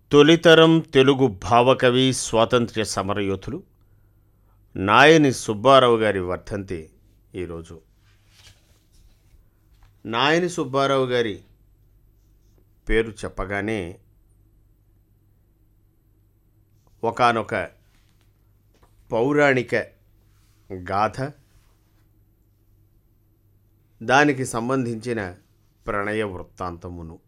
తొలితరం తెలుగు భావకవి స్వాతంత్ర్య సమరయోధులు నాయని సుబ్బారావు గారి వర్ధంతి ఈరోజు. నాయని సుబ్బారావు గారి పేరు చెప్పగానే ఒకానొక పౌరాణిక గాథ, దానికి సంబంధించిన ప్రణయ వృత్తాంతమును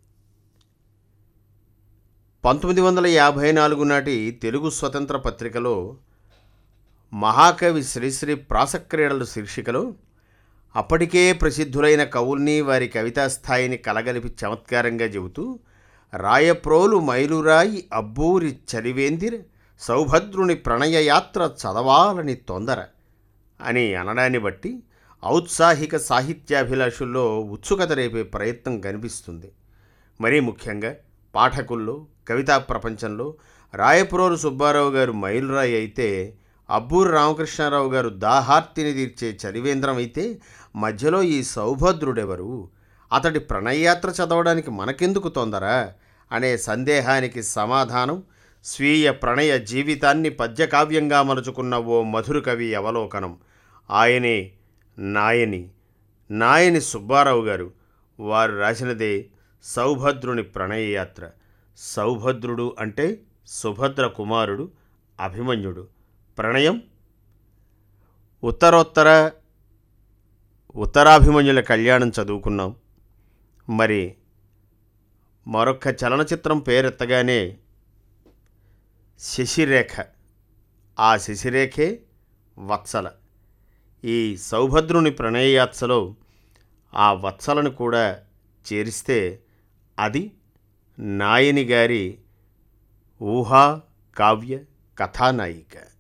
1954 నాటి తెలుగు స్వతంత్ర పత్రికలో మహాకవి శ్రీశ్రీ ప్రాసక్రీడలు శీర్షికలో అప్పటికే ప్రసిద్ధులైన కవుల్ని వారి కవితా స్థాయిని కలగలిపి చమత్కారంగా చెబుతూ రాయప్రోలు మైలురాయి అబ్బూరి చలివేందిర సౌభద్రుని ప్రణయయాత్ర చదవాలని తొందర అని అనడాన్ని బట్టి ఔత్సాహిక సాహిత్యాభిలాషుల్లో ఉత్సుకత రేపే ప్రయత్నం కనిపిస్తుంది. మరీ ముఖ్యంగా పాఠకుల్లో, కవితా ప్రపంచంలో రాయప్రోలు సుబ్బారావు గారు మైలురాయి అయితే, అబ్బూరి రామకృష్ణారావు గారు దాహార్తిని తీర్చే చలివేంద్రం అయితే, మధ్యలో ఈ సౌభద్రుడెవరు, అతడి ప్రణయయాత్ర చదవడానికి మనకెందుకు తొందర అనే సందేహానికి సమాధానం స్వీయ ప్రణయ జీవితాన్ని పద్యకావ్యంగా మలుచుకున్న ఓ మధుర కవి అవలోకనం. ఆయనే నాయని సుబ్బారావు గారు. వారు రాసినదే సౌభద్రుని ప్రణయయాత్ర. సౌభద్రుడు అంటే సుభద్ర కుమారుడు అభిమన్యుడు. ప్రణయం ఉత్తరాభిమన్యుల కళ్యాణం చదువుకున్నాం. మరి మరొక చలనచిత్రం పేరెత్తగానే శశిరేఖ, ఆ శశిరేఖే వత్సల. ఈ సౌభద్రుని ప్రణయయాత్రలో ఆ వత్సలను కూడా చేరిస్తే అది నాయని గారి ఊహా కావ్య కథానాయిక.